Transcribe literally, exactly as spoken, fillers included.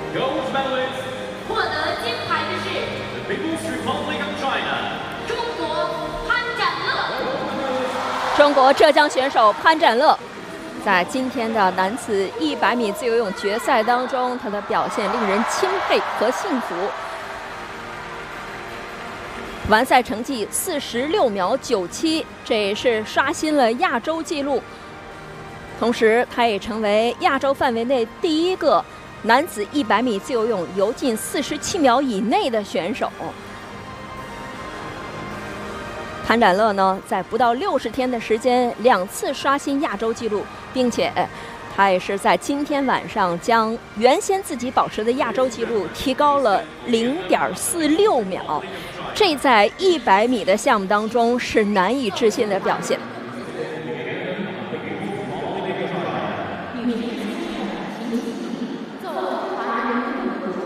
Gold medalist 获得金牌的是 the People's Republic of China. 中国潘展乐。 中国浙江选手潘展乐，在今天的男子一百米自由泳决赛当中，他的表现令人钦佩和信服。完赛成绩四十六秒九七，这也是刷新了亚洲纪录。同时，他也成为亚洲范围内第一个男子一百米自由泳游进四十七秒以内的选手。潘展乐呢，在不到六十天的时间，两次刷新亚洲纪录，并且他也是在今天晚上将原先自己保持的亚洲纪录提高了零点四六秒，这在一百米的项目当中是难以置信的表现。